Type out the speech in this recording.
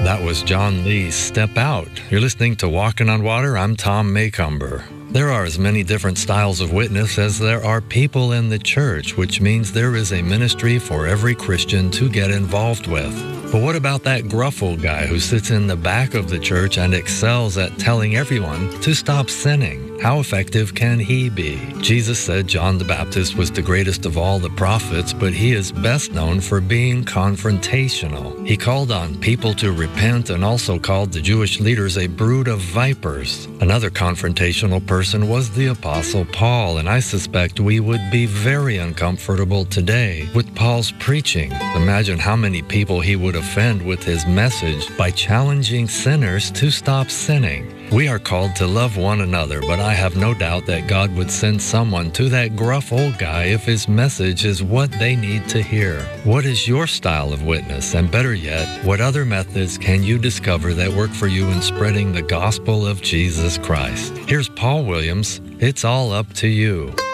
That was John Lee's Step Out. You're listening to Walking on Water. I'm Tom Maycomber. There are as many different styles of witness as there are people in the church, which means there is a ministry for every Christian to get involved with. But what about that gruff old guy who sits in the back of the church and excels at telling everyone to stop sinning? How effective can he be? Jesus said John the Baptist was the greatest of all the prophets, but he is best known for being confrontational. He called on people to repent and also called the Jewish leaders a brood of vipers. Another confrontational person was the Apostle Paul, and I suspect we would be very uncomfortable today with Paul's preaching. Imagine how many people he would offend with his message by challenging sinners to stop sinning. We are called to love one another, but I have no doubt that God would send someone to that gruff old guy if his message is what they need to hear. What is your style of witness? And better yet, what other methods can you discover that work for you in spreading the gospel of Jesus Christ? Here's Paul Williams. It's all up to you.